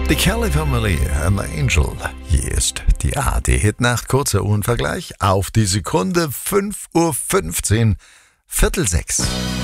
Die Kelly Family, An Angel. Hier ist die ARD-Hitnacht, kurzer Uhrenvergleich auf die Sekunde 5:15 Uhr, 5:45.